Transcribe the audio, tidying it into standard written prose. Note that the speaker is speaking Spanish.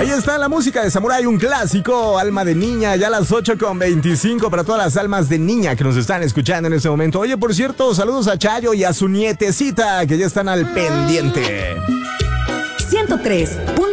Ahí está la música de Samurai, un clásico, Alma de Niña, ya a las 8:25 para todas las almas de niña que nos están escuchando en este momento. Oye, por cierto, saludos a Chayo y a su nietecita que ya están al pendiente. 103.7